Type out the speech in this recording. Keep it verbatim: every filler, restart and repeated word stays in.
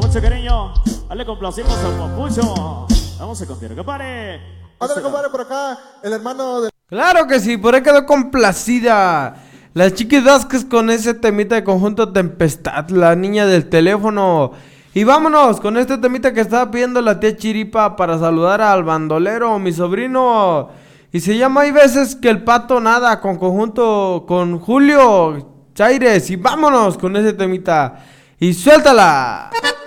mucho cariño. Le complacimos al papucho. Vamos a continuar, compadre. Ándale, compadre, por acá, el hermano de... Claro que sí, por ahí quedó complacida las Chiquis Vázquez con ese temita de Conjunto Tempestad, la niña del teléfono. Y vámonos con este temita que estaba pidiendo la tía Chiripa para saludar al bandolero, mi sobrino. Y se llama Hay veces que el pato nada, con conjunto con Julio Chaires. Y vámonos con ese temita. Y suéltala.